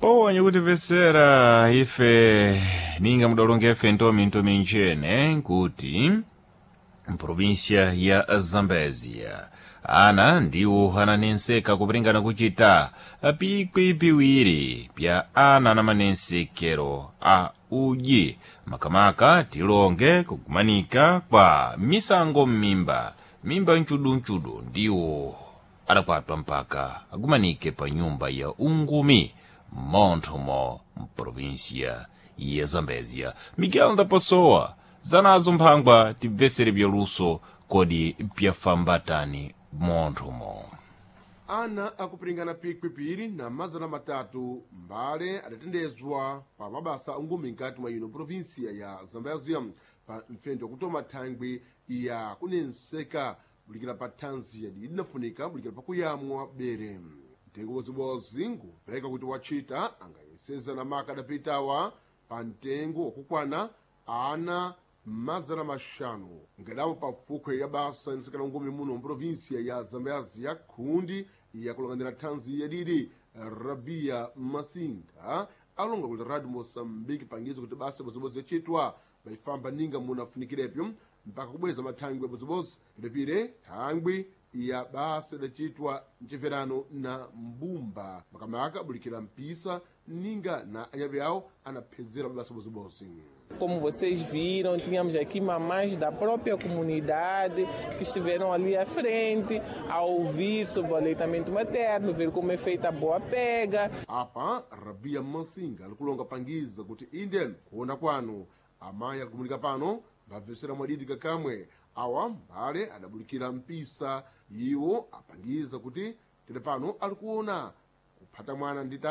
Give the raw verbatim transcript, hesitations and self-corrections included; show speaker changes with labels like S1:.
S1: Mponye kuti vesera ife ninga mudalonga ife ntomi ntomi njene nkuti mprovinsia ya Zambezia ana ndiwo ananenseka kupringana kuchita pikwi piwiri pya ana na manensekero a uji makamaka tilonge kugumanika kwa misango mmimba mimba nchudu-nchudu ndiwo adakwatwa mpaka agumanike pa nyumba ya ungumi Monthumo mprovinsia ya Zambezia. Miguel da Pessoa zanazo mphangwa tibvesere byaluso kodi pyafambatani Monthumo.
S2: Ana akupringana pikwi piwiri na mazana matatu mbale adatendezwa pa mabasa ungumi nkati mwa ino provinsia ya Zambezia pa mfendo kutoma thangwi ya kunenseka bulikira pa thanzi yadi idinafunika bulikira pa kuyamwa bere mtengo-bozibozi nkuveka kuti wachita angayeseza na maka adapitawa pa mtengo wakukwana ana mazana mashanu ngadamu pa fukwe ya basa nsekana ungumi muno mprovinsia ya Zambezia khundi yakulangandira thanzi yadidi Rabia Masinga alonga kuti Radio Mosambiki pangizo kuti basa bozibozi yachitwa baifamba ninga munafunikirepyo mpaka kubweza mathangwi ya bozibozi pepire thangwi ya basa idachitwa mchiverano na mbumba makamaka bulikira mpisa ninga na anyabe yawo anaphezera mabasa bozibozi.
S3: Como vocês viram, tínhamos aqui mamães da própria comunidade que estiveram ali à frente a ouvir sobre o aleitamento materno, ver como é feita a boa pega.
S2: Apa Rabia Masinga alikulonga pangiza kuti inde kuona kwanu amayi akukomunika pano bamvesera mwadidi kakamwe awa mbale adabulikira mpisa iwo apangiza kuti tele pano alikuona kuphata mwana ndita